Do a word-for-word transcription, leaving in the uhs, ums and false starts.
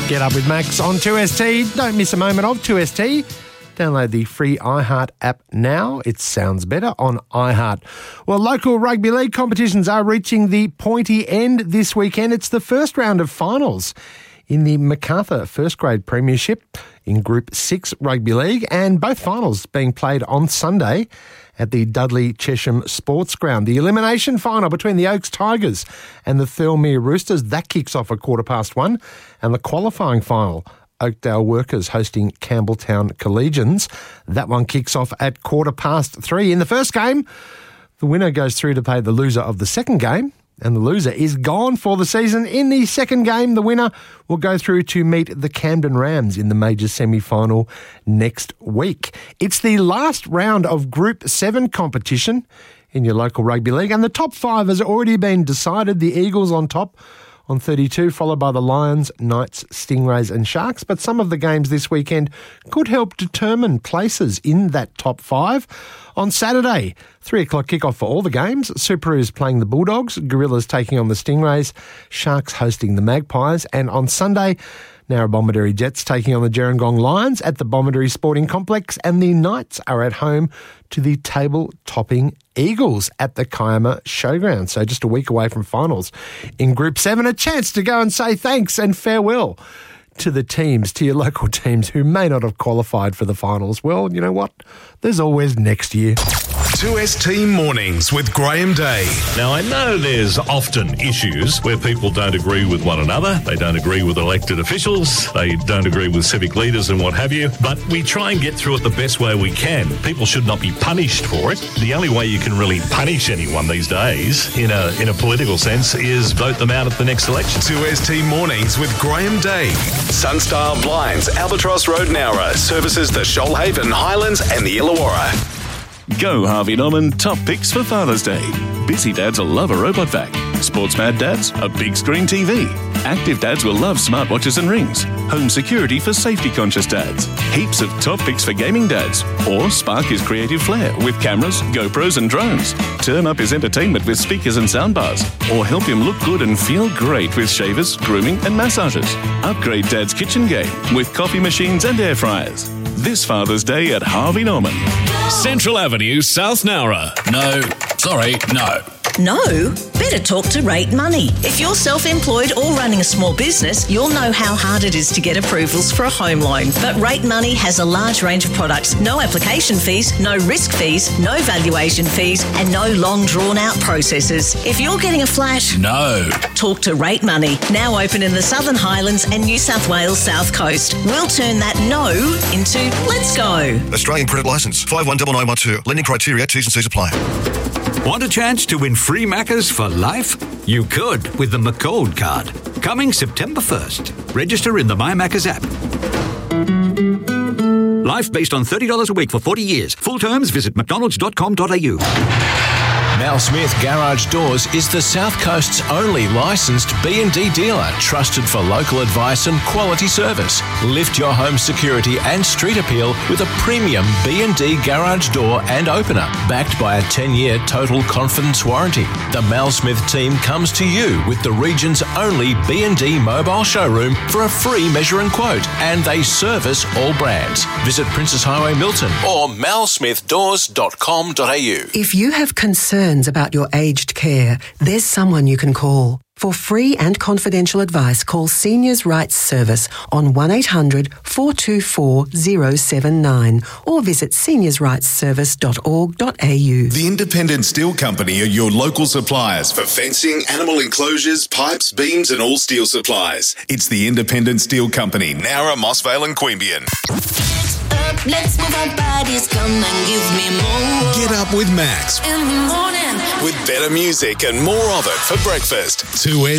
Get Up with Max on two S T. Don't miss a moment of two S T. Download the free iHeart app now. It sounds better on iHeart. Well, local rugby league competitions are reaching the pointy end this weekend. It's the first round of finals in the Macarthur First Grade Premiership in Group six Rugby League, and both finals being played on Sunday at the Dudley Chesham Sports Ground. The elimination final between the Oaks Tigers and the Thirlmere Roosters, that kicks off at quarter past one, and the qualifying final, Oakdale Workers hosting Campbelltown Collegians, that one kicks off at quarter past three. In the first game, the winner goes through to play the loser of the second game, and the loser is gone for the season. In the second game, the winner will go through to meet the Camden Rams in the major semi-final next week. It's the last round of Group seven competition in your local rugby league, and the top five has already been decided. The Eagles on top on thirty-two, followed by the Lions, Knights, Stingrays and Sharks. But some of the games this weekend could help determine places in that top five. On Saturday, three o'clock kickoff for all the games. Superoos playing the Bulldogs, Gorillas taking on the Stingrays, Sharks hosting the Magpies. And on Sunday, Narrabombardieri Jets taking on the Gerringong Lions at the Bombardary Sporting Complex, and the Knights are at home to the table-topping Eagles at the Kiama Showground. So just a week away from finals. In Group seven, a chance to go and say thanks and farewell to the teams, to your local teams who may not have qualified for the finals. Well, you know what? There's always next year. two S T Mornings with Graham Day. Now, I know there's often issues where people don't agree with one another. They don't agree with elected officials. They don't agree with civic leaders and what have you. But we try and get through it the best way we can. People should not be punished for it. The only way you can really punish anyone these days, in a in a political sense, is vote them out at the next election. two S T Mornings with Graham Day. Sunstar Blinds, Albatross Road, Nowra, services the Shoalhaven, Highlands and the Illawarra. Go Harvey Norman top picks for Father's Day. Busy dads will love a robot vac. Sports mad dads, a big screen T V. Active dads will love smartwatches and rings. Home security for safety conscious dads. Heaps of top picks for gaming dads. Or spark his creative flair with cameras, GoPros and drones. Turn up his entertainment with speakers and soundbars. Or help him look good and feel great with shavers, grooming and massages. Upgrade dad's kitchen game with coffee machines and air fryers. This Father's Day at Harvey Norman. Central Avenue, South Nowra. No, sorry, no. No? Better talk to Rate Money. If you're self-employed or running a small business, you'll know how hard it is to get approvals for a home loan. But Rate Money has a large range of products. No application fees, no risk fees, no valuation fees, and no long drawn-out processes. If you're getting a flash, no. Talk to Rate Money. Now open in the Southern Highlands and New South Wales South Coast. We'll turn that no into let's go. Australian Credit Licence five one nine nine one two. Lending criteria, T's and C's apply. Want a chance to win free Maccas for life? You could with the McCold card. Coming September first. Register in the My Maccas app. Life based on thirty dollars a week for forty years. Full terms, visit mcdonalds dot com dot a u. Mal Smith Garage Doors is the South Coast's only licensed B and D dealer, trusted for local advice and quality service. Lift your home security and street appeal with a premium B and D garage door and opener, backed by a ten-year total confidence warranty. The Mal Smith team comes to you with the region's only B and D mobile showroom for a free measure and quote, and they service all brands. Visit Princess Highway Milton or mal smith doors dot com dot a u. If you have concerns about your aged care, there's someone you can call. For free and confidential advice, call Seniors Rights Service on one eight hundred four two four zero seven nine or visit seniors rights service dot org dot a u. The Independent Steel Company are your local suppliers for fencing, animal enclosures, pipes, beams and all steel supplies. It's the Independent Steel Company, Nowra, Mossvale and Queanbeyan. Let's move our bodies, come and give me more. Get up with Max. In the morning. With better music and more of it for breakfast. two